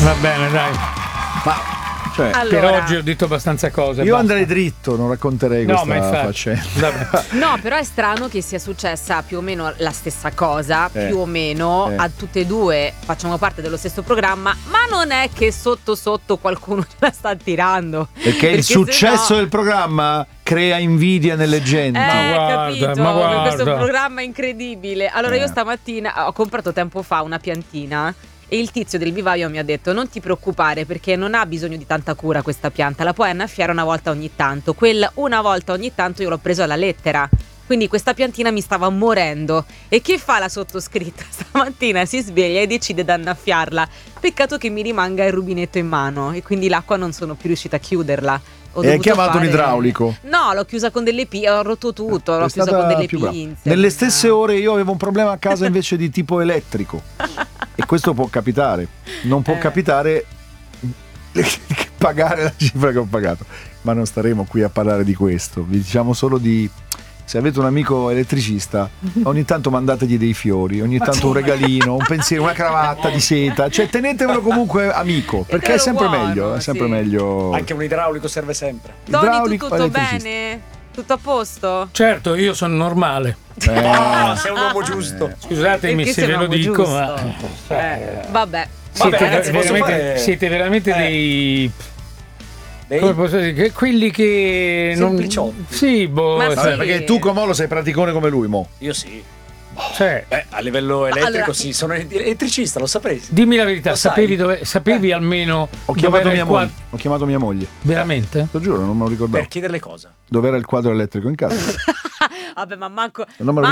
Va bene, dai. Ma cioè, per oggi ho detto abbastanza cose. Io andrei dritto, non racconterei questa faccenda. No, però è strano che sia successa più o meno la stessa cosa, più o meno a tutte e due. Facciamo parte dello stesso programma, ma non è che sotto sotto qualcuno ce la sta tirando. Perché il successo del programma crea invidia nelle gente. Capito? Questo programma è incredibile. Allora io stamattina ho comprato tempo fa una piantina e il tizio del vivaio mi ha detto: non ti preoccupare, perché non ha bisogno di tanta cura questa pianta, la puoi annaffiare una volta ogni tanto. Quella una volta ogni tanto io l'ho preso alla lettera. Quindi questa piantina mi stava morendo. E che fa la sottoscritta? Stamattina si sveglia e decide di annaffiarla. Peccato che mi rimanga il rubinetto in mano e quindi l'acqua non sono più riuscita a chiuderla. E hai chiamato un idraulico? No, l'ho chiusa con delle pinze, ho rotto tutto, l'ho chiusa con delle pinze. Nelle stesse ore io avevo un problema a casa invece di tipo elettrico. E questo può capitare. Non può capitare pagare la cifra che ho pagato. Ma non staremo qui a parlare di questo. Vi diciamo solo di... Se avete un amico elettricista, ogni tanto mandategli dei fiori, ogni tanto un regalino, un pensiero, una cravatta di seta, cioè tenetevelo comunque amico, perché è sempre meglio, è sempre meglio. Anche un idraulico serve sempre. Tony, tutto bene? Tutto a posto? Certo, io sono normale. Sei un uomo giusto. Scusatemi se ve lo dico, ma vabbè. Siete veramente dei... Come posso dire? Quelli che sempliciotti. Sì, Vabbè, perché tu Comolo sei praticone come lui, mo. Io sì. Cioè, a livello elettrico sì, sono elettricista, lo sapresti. Dimmi la verità, sapevi almeno ho chiamato mia moglie. Ho chiamato mia moglie. Veramente? Lo giuro, non me lo ricordavo. Per chiederle cosa? Dov'era il quadro elettrico in casa? Vabbè, ma manco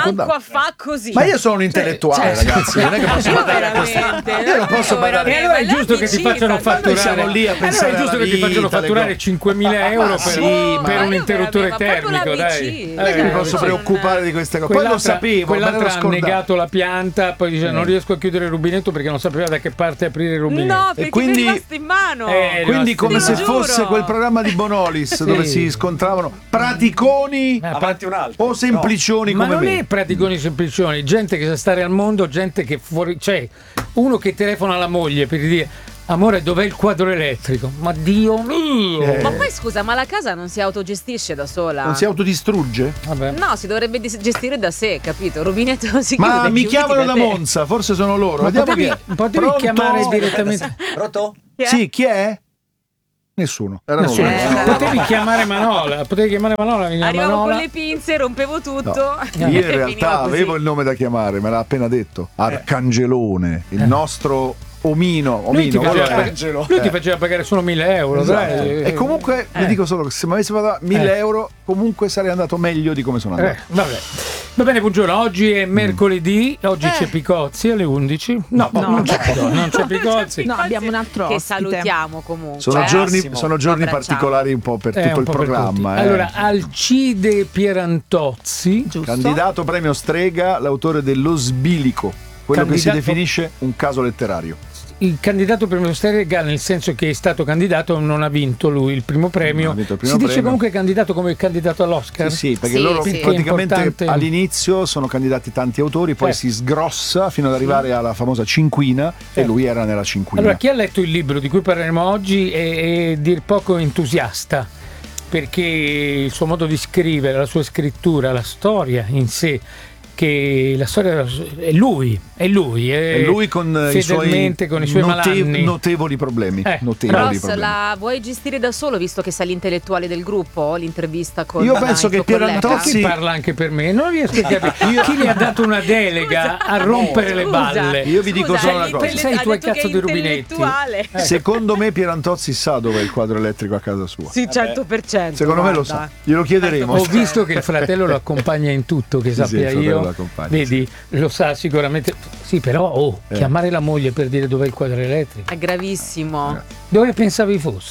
a fa così. Ma io sono un intellettuale, ragazzi. Non è che posso badare a questa. Io non posso badare. E allora è giusto che ti facciano fatturare. Siamo lì a pensare. È giusto che ti facciano fatturare 5.000 euro per un interruttore termico, dai. Non è che mi posso preoccupare di queste cose. Poi lo sapevo. Quell'altra ha negato la pianta, poi dice non riesco a chiudere il rubinetto perché non sapeva da che parte aprire il rubinetto. No, perché quindi, mi è rimasto in mano. Quindi come se fosse quel programma di Bonolis dove si scontravano praticoni avanti un altro o semplicioni come ma non me. è praticoni semplicioni, gente che sa stare al mondo, gente che fuori, cioè uno che telefona alla moglie per dire amore dov'è il quadro elettrico, ma Dio mio. Ma poi scusa, ma la casa non si autogestisce da sola? Non si autodistrugge? Vabbè. No, si dovrebbe gestire da sé, capito? Rubinetto non si chiude. Ma mi chiamano da Monza, forse sono loro. Ma potevi chiamare direttamente. Pronto? Sì, chi è? Nessuno. Potevi chiamare Manola. Arrivavo con le pinze, rompevo tutto. No. Io in realtà avevo il nome da chiamare, me l'ha appena detto. Arcangelone, il nostro omino. Lui ti faceva pagare solo 1.000 euro. Esatto. Dai. E comunque vi dico solo che se mi avessi pagato 1.000 euro, comunque sarei andato meglio di come sono andato. Vabbè. Va bene, buongiorno. Oggi è mercoledì, oggi c'è Picozzi alle 11. No, non c'è Picozzi. No, abbiamo un altro che ospite. salutiamo comunque. Sono giorni particolari un po' per tutto il programma. Allora, Alcide Pierantozzi, candidato premio Strega, l'autore dello Sbilico, quello che si definisce un caso letterario. Il candidato premio Strega, nel senso che è stato candidato, non ha vinto lui il primo premio. Si dice comunque candidato come candidato all'Oscar. Sì, perché loro praticamente all'inizio sono candidati tanti autori, poi si sgrossa fino ad arrivare alla famosa cinquina e lui era nella cinquina. Allora, chi ha letto il libro di cui parleremo oggi è dir poco entusiasta, perché il suo modo di scrivere, la sua scrittura, la storia in sé, che la storia è lui con i suoi malanni, notevoli problemi. Ross, la vuoi gestire da solo, visto che sei l'intellettuale del gruppo? L'intervista con io penso che Pierantozzi parla anche per me, non riesco a capire chi gli ha dato una delega a rompere le balle. Io vi dico solo una cosa: sai i tuoi cazzo di rubinetti. Secondo me Pierantozzi sa dove è il quadro elettrico a casa sua. Sì, 100%. Secondo me lo sa, glielo chiederemo. Ho visto che il fratello lo accompagna in tutto, che sappia io. Vedi, lo sa sicuramente. Sì, però chiamare la moglie per dire dov'è il quadro elettrico è gravissimo. Dove pensavi fosse?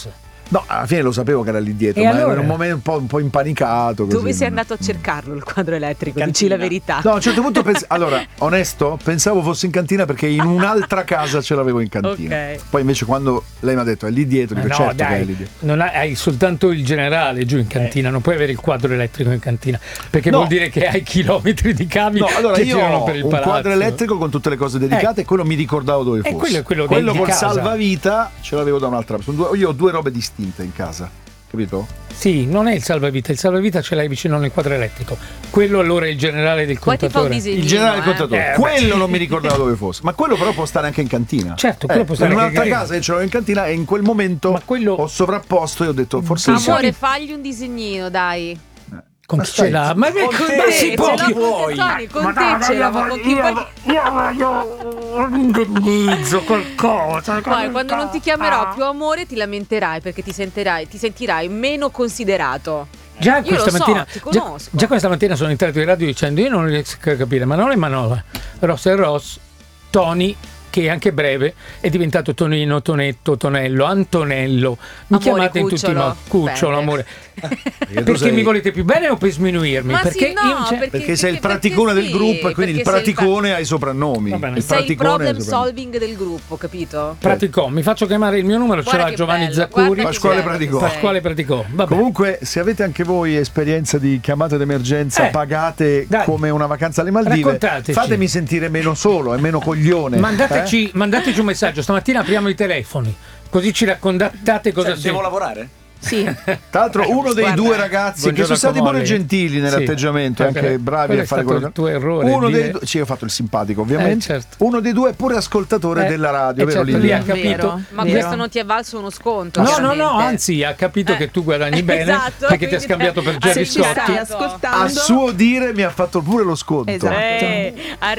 No, alla fine lo sapevo che era lì dietro, E ma allora? era in un momento un po' impanicato. Così. Dove sei andato a cercarlo il quadro elettrico? Dici la verità. No, a un certo punto allora, onesto, pensavo fosse in cantina perché in un'altra casa ce l'avevo in cantina. Ok. Poi invece quando lei mi ha detto è lì dietro, dico No, certo che è dai, lì dietro. non hai soltanto il generale giù in cantina, non puoi avere il quadro elettrico in cantina, perché No. vuol dire che hai chilometri di cavi No, allora che io girano ho per il un palazzo. quadro elettrico con tutte le cose dedicate e quello mi ricordavo dove fosse. quello è quello di col casa. salvavita ce l'avevo da un'altra. Io ho due robe distinte in casa, capito? Sì, non è il salvavita ce l'hai vicino nel quadro elettrico. Quello allora è il generale del Poi ti fa un contatore. disegnino. Il generale del contatore. beh. Quello non mi ricordavo dove fosse, ma quello però può stare anche in cantina. Certo, quello può stare in anche un'altra in casa io ce l'avevo in cantina e in quel momento Ma quello- ho sovrapposto e ho detto forse Amore, fagli un disegnino, dai. Con chi ce l'ha? Ma che Con te, ma si ce può? l'ha Tony, con te ce l'ho, ma con chi vuoi? Io voglio un indennizzo, qualcosa. Poi quando non ti chiamerò più amore ti lamenterai perché ti sentirai meno considerato. Già Io questa lo so, mattina, ti conosco. già questa mattina sono entrato in radio dicendo io non riesco a capire, Manola e Manola, Ross e Ross, Tony, che è anche breve, è diventato Tonino, Tonetto, Tonello, Antonello. Mi Amore, chiamate in tutti i cucciolo. modi. Cucciolo, Bene. amore. tu Perché sei- mi volete più bene o per sminuirmi? Ma perché sì, no, io, perché sei il praticone del gruppo e quindi il praticone ha i soprannomi. Va bene. Il Sei il praticone ha i problem soprannomi. solving del gruppo, capito? praticò, mi faccio chiamare il mio numero, ce Guarda l'ha che Giovanni bello, Zaccuri. guarda che Pasquale bello praticò. che sei. Pasquale praticò. Vabbè. Comunque, se avete anche voi esperienza di chiamate d'emergenza pagate dai. come una vacanza alle Maldive, Raccontateci. fatemi sentire meno solo e meno coglione. Mandateci un messaggio, stamattina apriamo i telefoni, così ci raccontate cosa Cioè, devo lavorare? Sì. Tra l'altro, uno dei Guarda. due ragazzi che Buongiorno, sono stati pure Comolli. gentili nell'atteggiamento, Sì. anche bravi Quello a è fare stato quello il tuo errore, Uno dire- dei due, sì, ho fatto il simpatico, ovviamente. Certo. Uno dei due è pure ascoltatore della radio, vero certo, lì Livia? ha capito. Ma Vero. questo non ti è valso uno sconto? No, chiaramente. anzi, ha capito che tu guadagni bene Esatto, perché ti ha quindi scambiato per te- Gerry Se ci stai Scotti. ascoltando, A suo dire mi ha fatto pure lo sconto. Esatto.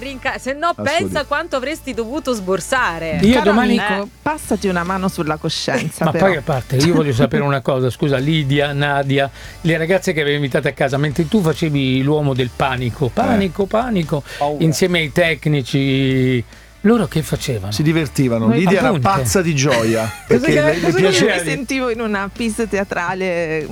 Se no, suo pensa dire. quanto avresti dovuto sborsare. Io caro domani amico, passati una mano sulla coscienza. Ma però. poi a parte, io voglio sapere una cosa, scusa, Lidia, Nadia, le ragazze che avevi invitato a casa, mentre tu facevi l'uomo del panico, panico, Paura. insieme ai tecnici, loro che facevano? Si divertivano. Noi- Lidia era appunto. pazza di gioia perché che- le cosa Io piaceva. mi sentivo in una pista teatrale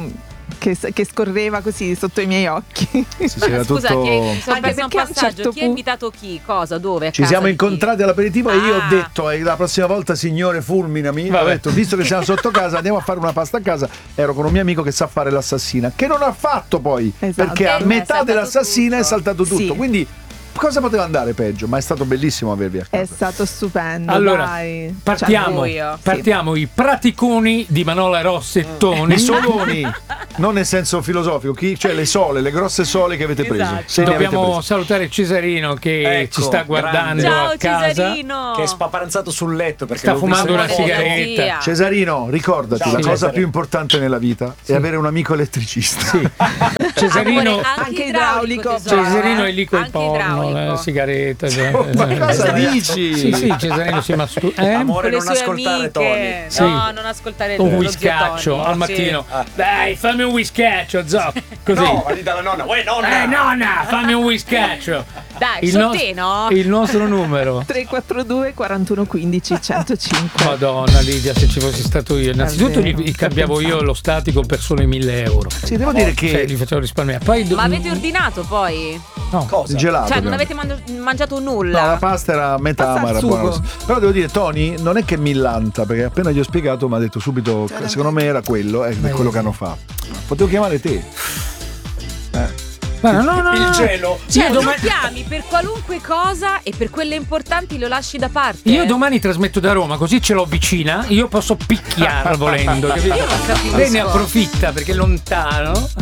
che scorreva così sotto i miei occhi. Sì, era Scusa, tutto... mi sono Anche persa un perché a un passaggio. certo Chi ha invitato chi? Cosa? Dove? A Ci casa siamo di chi? incontrati all'aperitivo e io ho Ah. detto la prossima volta signore fulminami. Vabbè. Ho detto visto che siamo sotto casa andiamo a fare una pasta a casa. Ero con un mio amico che sa fare l'assassina, che non ha fatto poi Esatto. perché a È metà saltato dell'assassina tutto. è saltato tutto. Sì. Quindi cosa poteva andare peggio? Ma è stato bellissimo avervi a È casa. stato stupendo. Allora, dai. partiamo, Cioè, sì. partiamo i praticoni di Manola Rossi e Toni. I soloni, non nel senso filosofico, cioè le sole, le grosse sole che avete preso. Esatto. Se ne avete Dobbiamo prese. salutare Cesarino che Ecco, ci sta guardando grande. Ciao a casa. Cesarino. Che è spaparanzato sul letto perché Sta l'ho fumando visto una fuori. sigaretta. Zia. Cesarino, ricordati, Ciao, la cosa Cesare. più importante nella vita è avere un amico elettricista. Sì. Cesarino, Amore, Anche idraulico. tesoro, Cesarino è lì col Anche porno, idraulico. la sigaretta. Ma cosa dici? Sì, sì, Cesarino si masturba. Amore, Con le non sue ascoltare amiche. Tony. Sì. No, non ascoltare Un lo zio whiskaccio Tony. al Sì. mattino. Dai, fammi un whiskaccio, Zop. Così. No, lì dalla nonna. Uè, nonna! Nonna, fammi un whiskaccio. Dai, no- sotteno. il nostro numero. 342 41 15 105. Madonna Lidia, se ci fossi stato io. Innanzitutto vero, gli cambiavo io lo statico per solo i 1.000 euro. Sì, devo dire Cioè, che li facevo risparmiare. Poi Ma avete ordinato poi? no. Cosa? il gelato. Cioè, non abbiamo. avete mangiato No, nulla? la pasta era a metà, Pasta ma al era sugo. buona. Però devo dire, Tony non è che millanta, perché appena gli ho spiegato mi ha detto subito, secondo me era quello, è quello che hanno fatto. Potevo chiamare te. Ma no. Il gelo. Cioè, Io lo domani- chiami per qualunque cosa e per quelle importanti lo lasci da parte. Io domani trasmetto da Roma, così ce l'ho vicina, io posso picchiarla volendo, capito? Io non capisco. Lei ne approfitta perché è lontano.